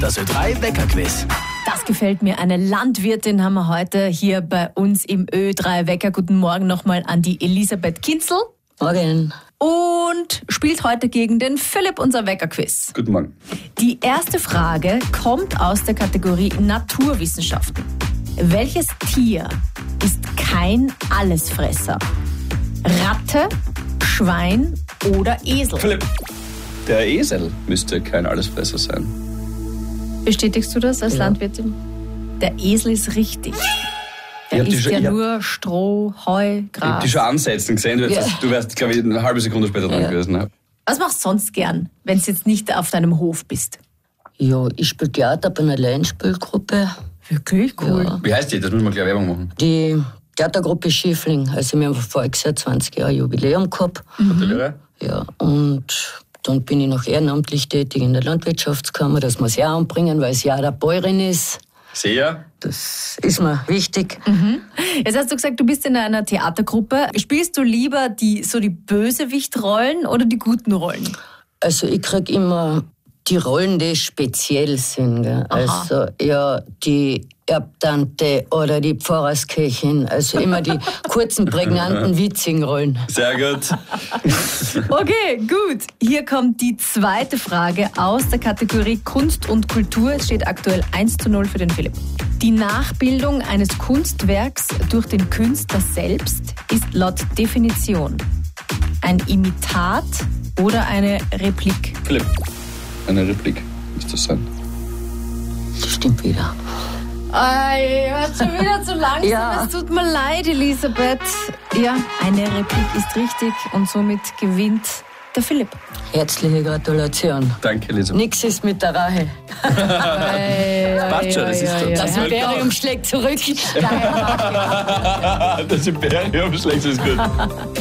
Das Ö3 Wecker-Quiz. Das gefällt mir. Eine Landwirtin haben wir heute hier bei uns im Ö3 Wecker. Guten Morgen nochmal an die Elisabeth Kinzel. Morgen. Und spielt heute gegen den Philipp unser Wecker-Quiz. Guten Morgen. Die erste Frage kommt aus der Kategorie Naturwissenschaften. Welches Tier ist kein Allesfresser? Ratte, Schwein oder Esel? Philipp, der Esel müsste kein Allesfresser sein. Bestätigst du das als Landwirtin? Der Esel ist richtig. Der isst ja nur Stroh, Heu, Ich Gras. habe die schon ansetzen gesehen. Du wärst, glaube ich, eine halbe Sekunde später dran gewesen. Ja. Was machst du sonst gern, wenn du jetzt nicht auf deinem Hof bist? Ja, ich spiele Theater bei einer Laienspielgruppe. Wirklich cool. Ja. Wie heißt die? Das müssen wir gleich Werbung machen. Die Theatergruppe Schiefling. Also wir haben voriges Jahr 20 Jahre Jubiläum gehabt. Gratuliere. Ja, und dann bin ich noch ehrenamtlich tätig in der Landwirtschaftskammer. Das muss ich auch anbringen, weil es ja der Bäuerin ist. Sehr. Das ist mir wichtig. Jetzt hast du gesagt, du bist in einer Theatergruppe. Spielst du lieber die Bösewichtrollen oder die guten Rollen? Also ich krieg immer die Rollen, die speziell sind. Gell? Also ja, die Erbtante oder die Pfarrersköchin. Also immer die kurzen, prägnanten, witzigen Rollen. Sehr gut. Okay, gut. Hier kommt die zweite Frage aus der Kategorie Kunst und Kultur. Es steht aktuell 1:0 für den Philipp. Die Nachbildung eines Kunstwerks durch den Künstler selbst ist laut Definition ein Imitat oder eine Replik. Philipp, eine Replik müsste das sein. Das stimmt wieder. Ay, war schon wieder zu langsam. Ja. Es tut mir leid, Elisabeth. Ja, eine Replik ist richtig und somit gewinnt der Philipp. Herzliche Gratulation. Danke, Elisabeth. Nix ist mit der Rache. Passt schon, das ist schon. Das Imperium schlägt zurück. Das Imperium schlägt es gut.